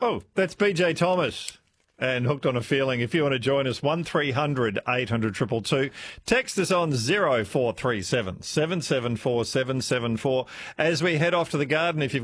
Oh, that's BJ Thomas. And Hooked on a Feeling. If you want to join us, 1300 800 222. Text us on 0437 774 774. As we head off to the garden, if you've